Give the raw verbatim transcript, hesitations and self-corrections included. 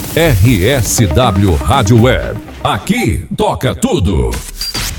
R S W Rádio Web. Aqui toca tudo.